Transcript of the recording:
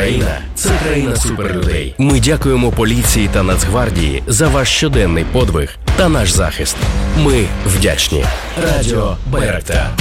Україна – це країна суперлюдей. Ми дякуємо поліції та Нацгвардії за ваш щоденний подвиг та наш захист. Ми вдячні. Радіо Байрактар.